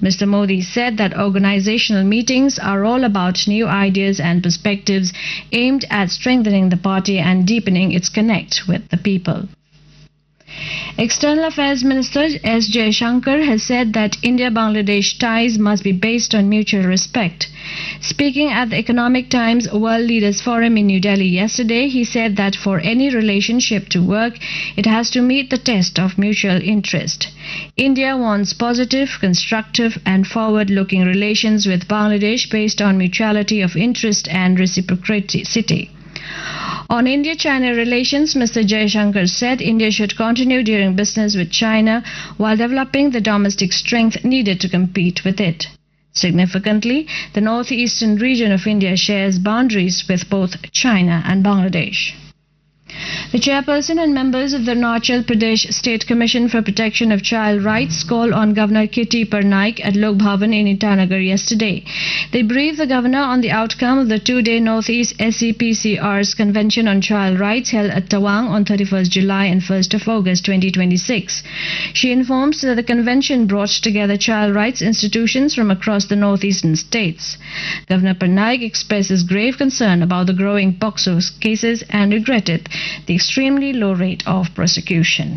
Mr. Modi said that organizational meetings are all about new ideas and perspectives aimed at strengthening the party and deepening its connect with the people. External Affairs Minister S. Jaishankar has said that India-Bangladesh ties must be based on mutual respect. Speaking at the Economic Times World Leaders Forum in New Delhi yesterday, he said that for any relationship to work, it has to meet the test of mutual interest. India wants positive, constructive and forward-looking relations with Bangladesh based on mutuality of interest and reciprocity. On India-China relations, Mr. Jaishankar said India should continue doing business with China while developing the domestic strength needed to compete with it. Significantly, the northeastern region of India shares boundaries with both China and Bangladesh. The chairperson and members of the Arunachal Pradesh State Commission for Protection of Child Rights called on Governor K.T. Parnaik at Lok Bhavan in Itanagar yesterday. They briefed the governor on the outcome of the two-day Northeast SCPCR's Convention on Child Rights held at Tawang on 31st July and 1st of August 2026. She informs that the convention brought together child rights institutions from across the northeastern states. Governor Parnaik expresses grave concern about the growing POCSO cases and regretted the extremely low rate of prosecution.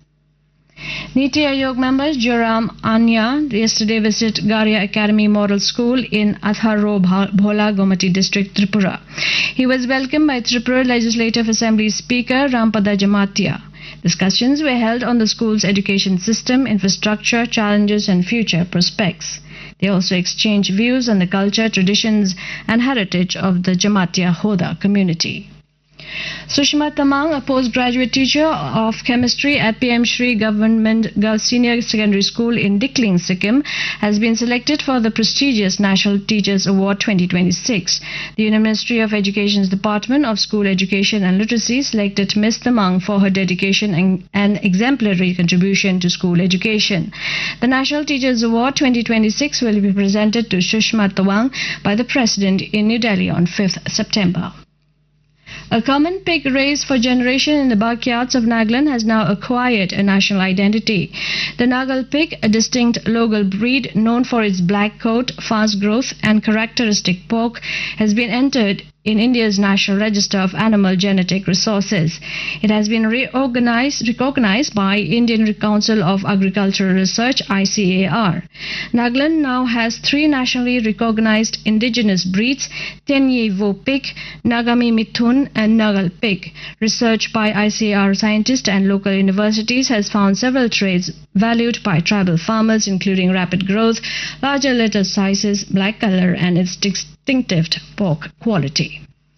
Niti Aayog member Joram Anya yesterday visited Garia Academy Model School in Atharo Bhola Gomati District, Tripura. He was welcomed by Tripura Legislative Assembly Speaker Rampada Jamatia. Discussions were held on the school's education system, infrastructure, challenges and future prospects. They also exchanged views on the culture, traditions and heritage of the Jamatia Hoda community. Sushma Tamang, a postgraduate teacher of chemistry at PM Shri Government Girls Senior Secondary School in Dikling, Sikkim, has been selected for the prestigious National Teachers Award 2026. The Union Ministry of Education's Department of School Education and Literacy selected Ms. Tamang for her dedication and exemplary contribution to school education. The National Teachers Award 2026 will be presented to Sushma Tamang by the President in New Delhi on 5th September. A common pig raised for generation in the backyards of Nagaland has now acquired a national identity. The Nagal pig, a distinct local breed known for its black coat, fast growth and characteristic poke, has been entered in India's National Register of Animal Genetic Resources. It has been recognized by Indian Council of Agricultural Research (ICAR). Nagaland now has 3 nationally recognized indigenous breeds: Tenyevo pig, Nagami Mithun and Nagal pig. Research by ICAR scientists and local universities has found several traits valued by tribal farmers, including rapid growth, larger litter sizes, black color and its distinctive pork quality.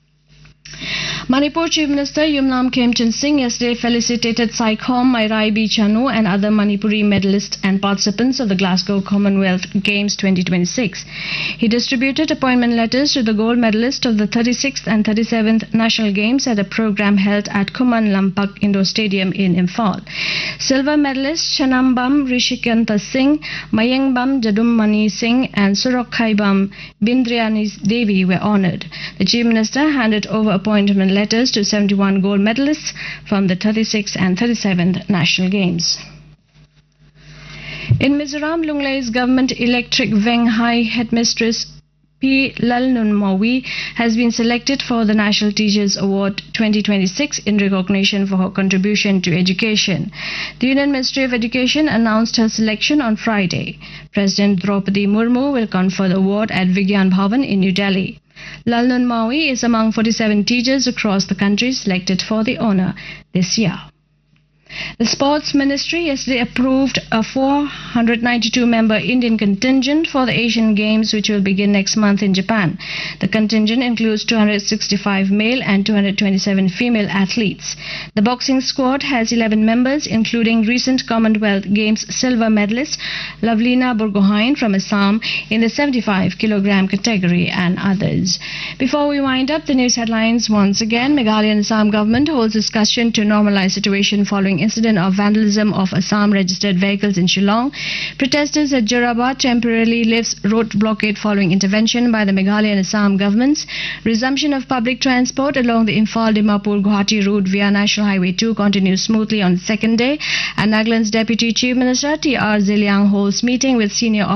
Manipur Chief Minister Yumnam Khemchand Singh yesterday felicitated Saikhom Mairaibi Chanu and other Manipuri medalists and participants of the Glasgow Commonwealth Games 2026. He distributed appointment letters to the gold medalists of the 36th and 37th National Games at a program held at Kuman Lampak Indoor Stadium in Imphal. Silver medalists Chanambam Rishikanta Singh, Mayengbam Jadummani Singh and Surokhaibam Bindriani Devi were honoured. The Chief Minister handed over appointment letters to 71 gold medalists from the 36th and 37th National Games. In Mizoram, Lunglei's government electric Veng Hai headmistress P. Lalnunmawi has been selected for the National Teachers Award 2026 in recognition for her contribution to education. The Union Ministry of Education announced her selection on Friday. President Draupadi Murmu will confer the award at Vigyan Bhavan in New Delhi. Lalnunmawi is among 47 teachers across the country selected for the honour this year. The Sports Ministry yesterday approved a 492-member Indian contingent for the Asian Games, which will begin next month in Japan. The contingent includes 265 male and 227 female athletes. The boxing squad has 11 members, including recent Commonwealth Games silver medalist Lavlina Burgohain from Assam in the 75-kilogram category and others. Before we wind up the news headlines once again, Meghalaya and Assam government holds discussion to normalize situation following incident of vandalism of Assam registered vehicles in Shillong. Protesters at Jorabad temporarily lifts road blockade following intervention by the Meghalaya and Assam governments. Resumption of public transport along the Imphal-Dimapur-Guwahati route via National Highway 2 continues smoothly on the second day, and Nagaland's Deputy Chief Minister T.R. Zeliang holds meeting with senior